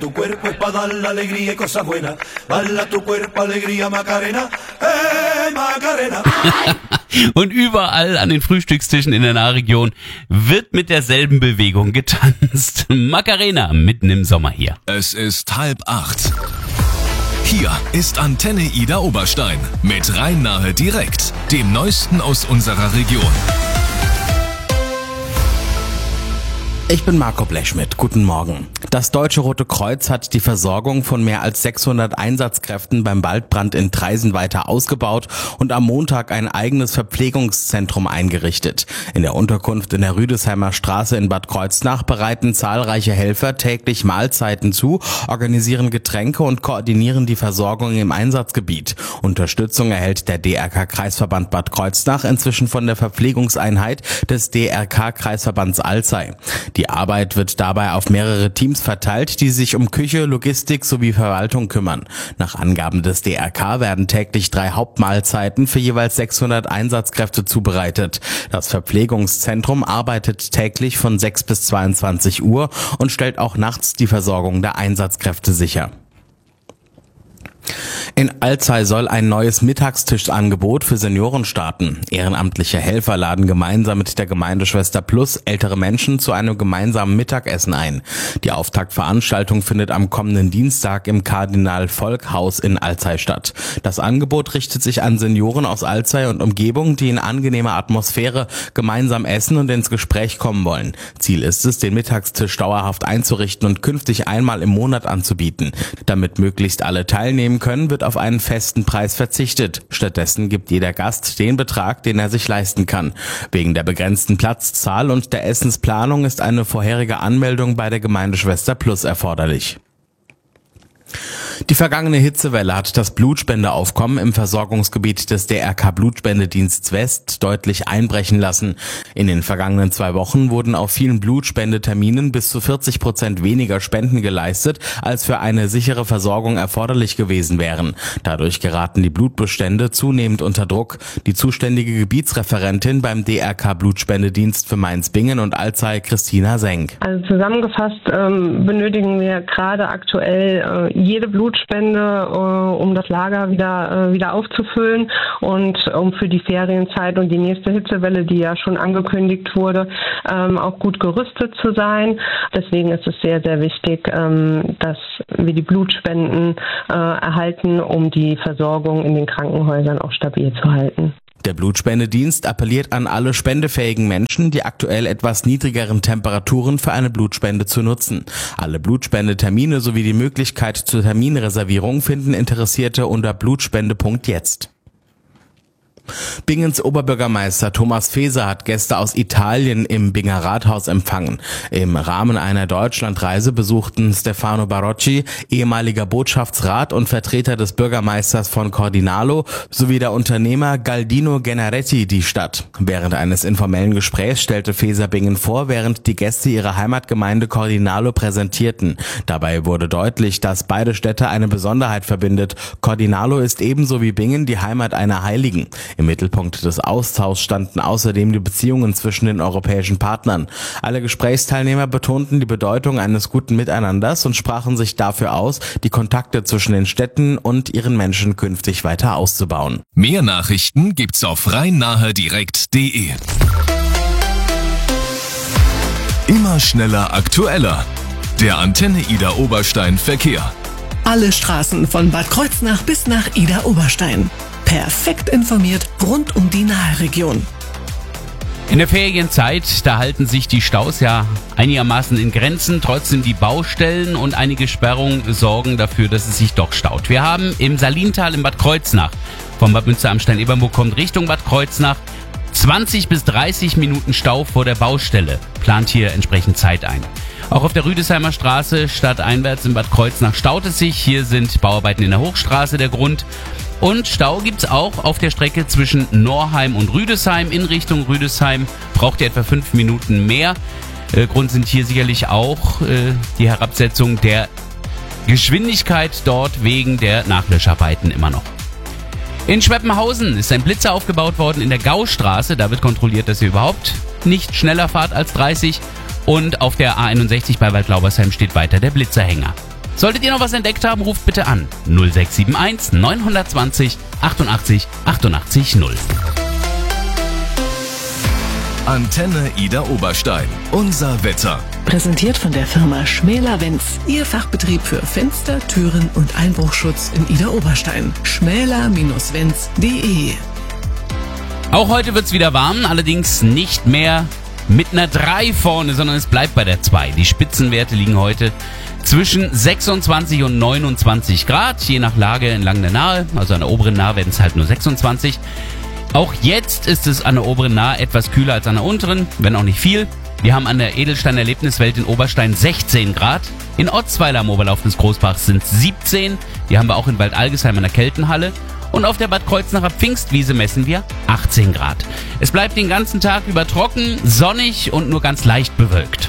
Tu cuerpo es pa' dar la alegría y cosas buenas. Bala tu cuerpo, alegría, Macarena. Macarena. Und überall an den Frühstückstischen in der Nahregion wird mit derselben Bewegung getanzt. Macarena, mitten im Sommer hier. Es ist 7:30. Hier ist Antenne Ida Oberstein mit Rhein-Nahe direkt, dem Neuesten aus unserer Region. Ich bin Marco Blechschmidt. Guten Morgen. Das Deutsche Rote Kreuz hat die Versorgung von mehr als 600 Einsatzkräften beim Waldbrand in Traisen weiter ausgebaut und am Montag ein eigenes Verpflegungszentrum eingerichtet. In der Unterkunft in der Rüdesheimer Straße in Bad Kreuznach bereiten zahlreiche Helfer täglich Mahlzeiten zu, organisieren Getränke und koordinieren die Versorgung im Einsatzgebiet. Unterstützung erhält der DRK-Kreisverband Bad Kreuznach inzwischen von der Verpflegungseinheit des DRK-Kreisverbands Alzey. Die Arbeit wird dabei auf mehrere Teams verteilt, die sich um Küche, Logistik sowie Verwaltung kümmern. Nach Angaben des DRK werden täglich 3 Hauptmahlzeiten für jeweils 600 Einsatzkräfte zubereitet. Das Verpflegungszentrum arbeitet täglich von 6 bis 22 Uhr und stellt auch nachts die Versorgung der Einsatzkräfte sicher. In Alzey soll ein neues Mittagstischangebot für Senioren starten. Ehrenamtliche Helfer laden gemeinsam mit der Gemeindeschwester Plus ältere Menschen zu einem gemeinsamen Mittagessen ein. Die Auftaktveranstaltung findet am kommenden Dienstag im Kardinal-Volk-Haus in Alzey statt. Das Angebot richtet sich an Senioren aus Alzey und Umgebung, die in angenehmer Atmosphäre gemeinsam essen und ins Gespräch kommen wollen. Ziel ist es, den Mittagstisch dauerhaft einzurichten und künftig einmal im Monat anzubieten. Damit möglichst alle teilnehmen können, wird auf einen festen Preis verzichtet. Stattdessen gibt jeder Gast den Betrag, den er sich leisten kann. Wegen der begrenzten Platzzahl und der Essensplanung ist eine vorherige Anmeldung bei der Gemeindeschwester Plus erforderlich. Die vergangene Hitzewelle hat das Blutspendeaufkommen im Versorgungsgebiet des DRK Blutspendediensts West deutlich einbrechen lassen. In den vergangenen 2 Wochen wurden auf vielen Blutspendeterminen bis zu 40% weniger Spenden geleistet, als für eine sichere Versorgung erforderlich gewesen wären. Dadurch geraten die Blutbestände zunehmend unter Druck. Die zuständige Gebietsreferentin beim DRK Blutspendedienst für Mainz-Bingen und Alzey, Christina Senk. Also zusammengefasst benötigen wir gerade aktuell jede Blutspende, um das Lager wieder aufzufüllen und um für die Ferienzeit und die nächste Hitzewelle, die ja schon angekündigt wurde, auch gut gerüstet zu sein. Deswegen ist es sehr, sehr wichtig, dass wir die Blutspenden erhalten, um die Versorgung in den Krankenhäusern auch stabil zu halten. Der Blutspendedienst appelliert an alle spendefähigen Menschen, die aktuell etwas niedrigeren Temperaturen für eine Blutspende zu nutzen. Alle Blutspendetermine sowie die Möglichkeit zur Terminreservierung finden Interessierte unter blutspende.jetzt. Bingens Oberbürgermeister Thomas Faeser hat Gäste aus Italien im Binger Rathaus empfangen. Im Rahmen einer Deutschlandreise besuchten Stefano Barocci, ehemaliger Botschaftsrat und Vertreter des Bürgermeisters von Cordinalo, sowie der Unternehmer Galdino Gennaretti die Stadt. Während eines informellen Gesprächs stellte Faeser Bingen vor, während die Gäste ihre Heimatgemeinde Cordinalo präsentierten. Dabei wurde deutlich, dass beide Städte eine Besonderheit verbindet. Cordinalo ist ebenso wie Bingen die Heimat einer Heiligen. Im Mittelpunkt des Austauschs standen außerdem die Beziehungen zwischen den europäischen Partnern. Alle Gesprächsteilnehmer betonten die Bedeutung eines guten Miteinanders und sprachen sich dafür aus, die Kontakte zwischen den Städten und ihren Menschen künftig weiter auszubauen. Mehr Nachrichten gibt's auf rhein-nahe-direkt.de. Immer schneller, aktueller. Der Antenne Ida Oberstein Verkehr. Alle Straßen von Bad Kreuznach bis nach Ida Oberstein. Perfekt informiert rund um die Nahregion. In der Ferienzeit, da halten sich die Staus ja einigermaßen in Grenzen. Trotzdem die Baustellen und einige Sperrungen sorgen dafür, dass es sich doch staut. Wir haben im Salintal in Bad Kreuznach, von Bad Münsteramstein-Ebernburg kommt Richtung Bad Kreuznach, 20 bis 30 Minuten Stau vor der Baustelle. Plant hier entsprechend Zeit ein. Auch auf der Rüdesheimer Straße stadteinwärts in Bad Kreuznach staut es sich. Hier sind Bauarbeiten in der Hochstraße der Grund. Und Stau gibt's auch auf der Strecke zwischen Norheim und Rüdesheim. In Richtung Rüdesheim braucht ihr etwa 5 Minuten mehr. Grund sind hier sicherlich auch die Herabsetzung der Geschwindigkeit dort wegen der Nachlöscharbeiten immer noch. In Schweppenhausen ist ein Blitzer aufgebaut worden in der Gaustraße. Da wird kontrolliert, dass ihr überhaupt nicht schneller fahrt als 30. Und auf der A61 bei Waldlaubersheim steht weiter der Blitzerhänger. Solltet ihr noch was entdeckt haben, ruft bitte an 0671 920 88 88 0. Antenne Ida Oberstein. Unser Wetter. Präsentiert von der Firma Schmäler-Wenz. Ihr Fachbetrieb für Fenster, Türen und Einbruchschutz in Ida Oberstein. schmäler-wenz.de. Auch heute wird's wieder warm, allerdings nicht mehr mit einer 3 vorne, sondern es bleibt bei der 2. Die Spitzenwerte liegen heute zwischen 26 und 29 Grad, je nach Lage entlang der Nahe. Also an der oberen Nahe werden es halt nur 26. Auch jetzt ist es an der oberen Nahe etwas kühler als an der unteren, wenn auch nicht viel. Wir haben an der Edelstein-Erlebniswelt in Oberstein 16 Grad. In Otzweiler am Oberlauf des Großbachs sind es 17. Die haben wir auch in Waldalgesheim an der Keltenhalle. Und auf der Bad Kreuznacher Pfingstwiese messen wir 18 Grad. Es bleibt den ganzen Tag über trocken, sonnig und nur ganz leicht bewölkt.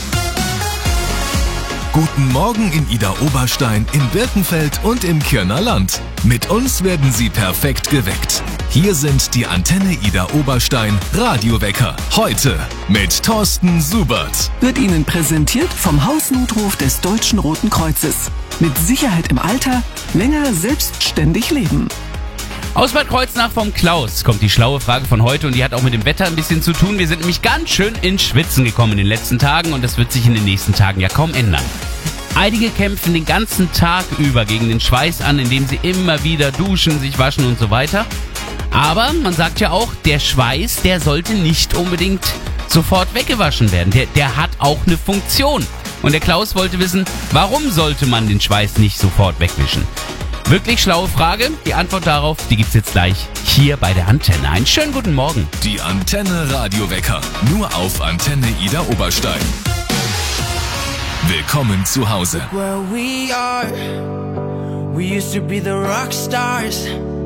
Guten Morgen in Ida Oberstein, in Birkenfeld und im Kirner Land. Mit uns werden Sie perfekt geweckt. Hier sind die Antenne Ida Oberstein Radiowecker. Heute mit Thorsten Subert. Wird Ihnen präsentiert vom Hausnotruf des Deutschen Roten Kreuzes. Mit Sicherheit im Alter, länger selbstständig leben. Aus Bad Kreuznach vom Klaus kommt die schlaue Frage von heute und die hat auch mit dem Wetter ein bisschen zu tun. Wir sind nämlich ganz schön ins Schwitzen gekommen in den letzten Tagen und das wird sich in den nächsten Tagen ja kaum ändern. Einige kämpfen den ganzen Tag über gegen den Schweiß an, indem sie immer wieder duschen, sich waschen und so weiter. Aber man sagt ja auch, der Schweiß, der sollte nicht unbedingt sofort weggewaschen werden. Der hat auch eine Funktion. Und der Klaus wollte wissen, warum sollte man den Schweiß nicht sofort wegwischen? Wirklich schlaue Frage. Die Antwort darauf, die gibt's jetzt gleich hier bei der Antenne. Einen schönen guten Morgen. Die Antenne Radiowecker. Nur auf Antenne Ida Oberstein. Willkommen zu Hause. Where we are, we used to be the rock stars.